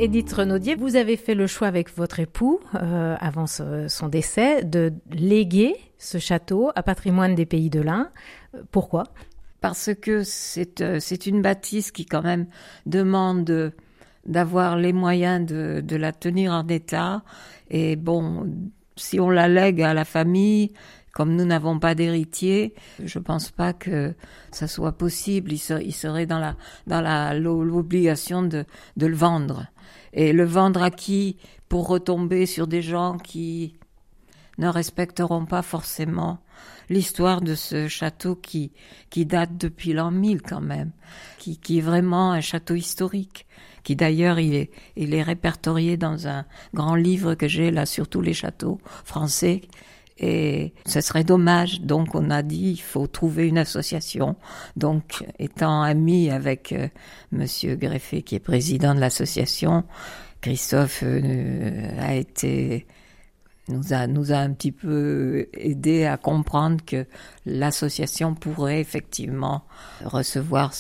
Édith Renaudier, vous avez fait le choix avec votre époux, avant son décès, de léguer ce château à Patrimoine des Pays de l'Ain. Pourquoi ? Parce que c'est une bâtisse qui quand même demande d'avoir les moyens de la tenir en état. Et bon, si on la lègue à la famille, comme nous n'avons pas d'héritier, je pense pas que ça soit possible. Il serait dans l'obligation de le vendre. Et le vendre à qui? Pour retomber sur des gens qui ne respecteront pas forcément l'histoire de ce château qui date depuis l'an 1000 quand même, qui est vraiment un château historique, qui d'ailleurs il est répertorié dans un grand livre que j'ai là sur tous les châteaux français. Et ce serait dommage, donc on a dit il faut trouver une association. Donc étant ami avec Monsieur Greffet qui est président de l'association, Christophe nous a un petit peu aidé à comprendre que l'association pourrait effectivement recevoir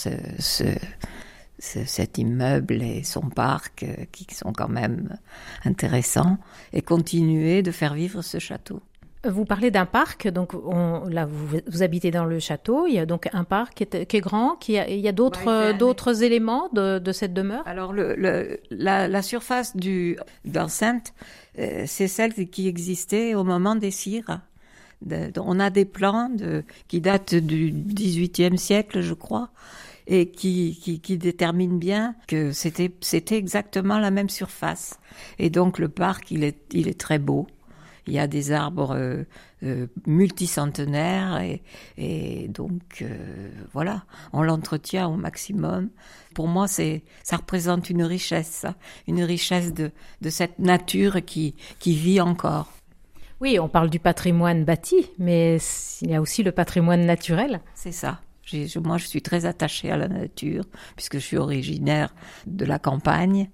cet immeuble et son parc qui sont quand même intéressants et continuer de faire vivre ce château. Vous parlez d'un parc, donc là vous habitez dans le château, il y a donc un parc qui est grand, il y a d'autres éléments de cette demeure. Alors la surface d'enceinte, c'est celle qui existait au moment des cires. On a des plans qui datent du XVIIIe siècle, je crois, et qui déterminent bien que c'était exactement la même surface. Et donc le parc, il est très beau. Il y a des arbres multicentenaires et donc voilà, on l'entretient au maximum. Pour moi, ça représente une richesse de cette nature qui vit encore. Oui, on parle du patrimoine bâti, mais il y a aussi le patrimoine naturel. C'est ça. Moi, je suis très attachée à la nature, puisque je suis originaire de la campagne.